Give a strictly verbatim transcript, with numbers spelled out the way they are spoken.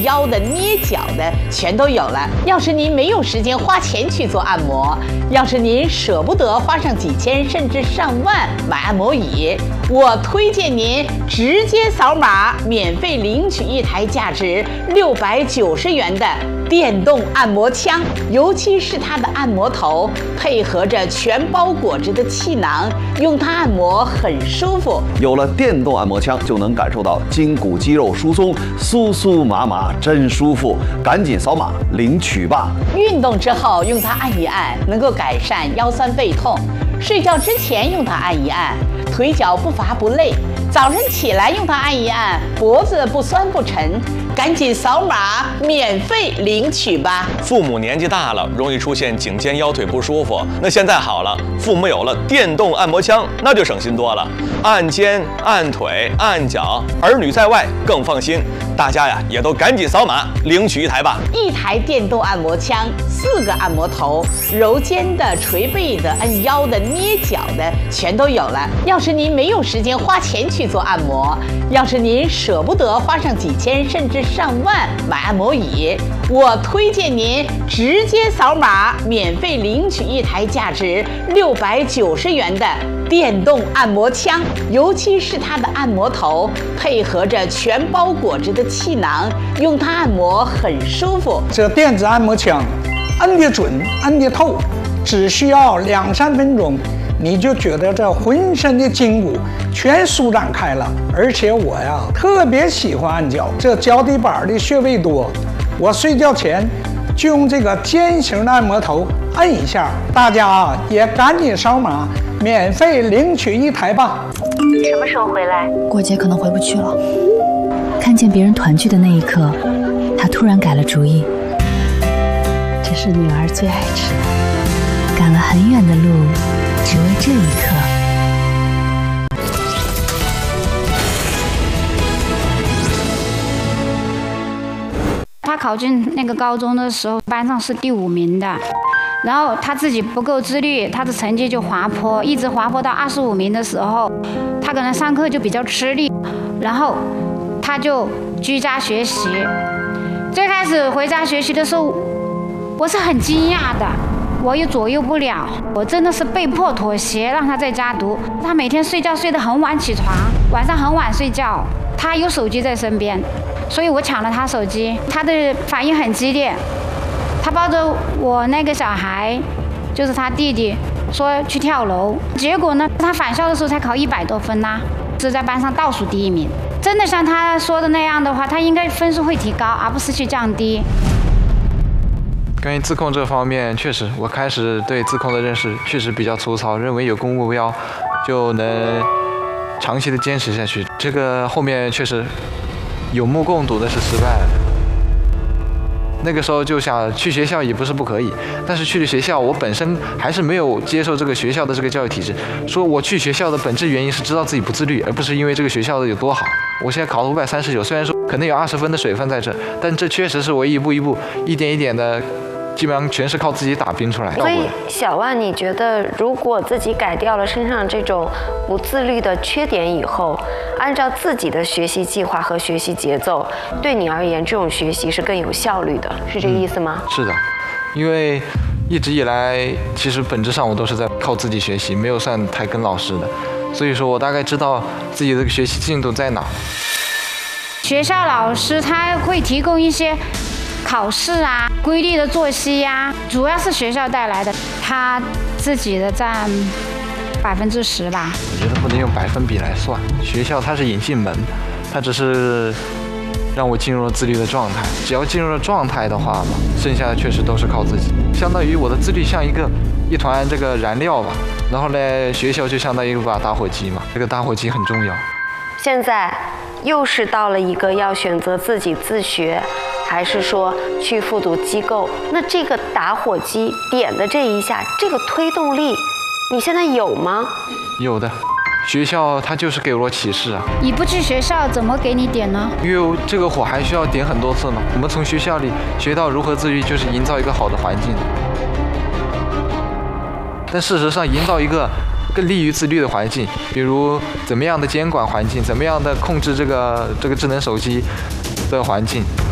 腰的、捏脚的，全都有了。要是您没有时间花钱去做按摩，要是您舍不得花上几千甚至上万买按摩椅，我推荐您直接扫码免费领取一台价值六百九十元的电动按摩枪，尤其是它的按摩头配合着全包裹着的气囊，用它按摩很舒服。 有了电动按摩枪，就能感受到筋骨肌肉疏松，酥酥麻麻，真舒服。赶紧扫码领取吧！ 运动之后用它按一按，能够改善腰酸背痛；睡觉之前用它按一按，腿脚不乏不累；早晨起来用它按一按，脖子不酸不沉。赶紧扫码免费领取吧！ 父母年纪大了，容易出现颈肩腰腿不舒服，那现在好了，父母有了电动按摩枪，那就省心多了。按肩、按腿、按脚，儿女在外更放心。大家呀，也都赶紧扫码领取一台吧！ 一台电动按摩枪，四个按摩头，揉肩的、捶背的、按腰的、捏脚的，全都有了。要是您没有时间花钱去做按摩，要是您舍不得花上几千甚至上万买按摩椅，我推荐您直接扫码免费领取一台价值六百九十元的电动按摩枪，尤其是它的按摩头配合着全包裹着的气囊，用它按摩很舒服。 这电子按摩枪按得准，按得透，只需要两三分钟，你就觉得这浑身的筋骨全舒展开了。而且我呀特别喜欢按脚，这脚底板的穴位多，我睡觉前就用这个尖形的按摩头按一下。大家啊也赶紧扫码免费领取一台吧。 什么时候回来？ 过节可能回不去了。看见别人团聚的那一刻，他突然改了主意。 这是女儿最爱吃的。 赶了很远的路，只为这一刻。 他考进那个高中的时候，班上是第五名的。然后他自己不够自律，他的成绩就滑坡，一直滑坡到二十五名的时候，他可能上课就比较吃力，然后他就居家学习。最开始回家学习的时候，我是很惊讶的，我也左右不了，我真的是被迫妥协，让他在家读。他每天睡觉睡得很晚起床，晚上很晚睡觉，他有手机在身边，所以我抢了他手机，他的反应很激烈。他抱着我那个小孩，就是他弟弟，说去跳楼。结果呢，他返校的时候才考一百多分呐、啊，是在班上倒数第一名。真的像他说的那样的话，他应该分数会提高，而不是去降低。 关于自控这方面，确实我开始对自控的认识确实比较粗糙，认为有个目标就能长期的坚持下去。这个后面确实有目共睹的是失败了。那个时候就想去学校也不是不可以，但是去了学校，我本身还是没有接受这个学校的这个教育体制。说我去学校的本质原因是知道自己不自律，而不是因为这个学校的有多好。我现在考了五百三十九，虽然说可能有二十分的水分在这，但这确实是我一步一步、一点一点的，基本上全是靠自己打拼出来的。 所以小万，你觉得如果自己改掉了身上这种不自律的缺点以后，按照自己的学习计划和学习节奏，对你而言，这种学习是更有效率的，是这个意思吗？ 嗯、是的，因为一直以来，其实本质上我都是在靠自己学习，没有算太跟老师的，所以说我大概知道自己的学习进度在哪。 学校老师他会提供一些考试啊、规律的作息呀、啊，主要是学校带来的，他自己的占百分之十吧。 我觉得不能用百分比来算，学校它是引进门，它只是让我进入了自律的状态。只要进入了状态的话，剩下的确实都是靠自己。相当于我的自律像一个一团这个燃料吧，然后呢，学校就相当于一把打火机嘛，这个打火机很重要。 现在又是到了一个要选择自己自学，还是说去复读机构？那这个打火机点的这一下，这个推动力，你现在有吗？ 有的，学校它就是给我启示啊。 你不去学校怎么给你点呢？ 因为这个火还需要点很多次呢。我们从学校里学到如何自律，就是营造一个好的环境。但事实上，营造一个更利于自律的环境，比如怎么样的监管环境，怎么样的控制这个这个智能手机的环境，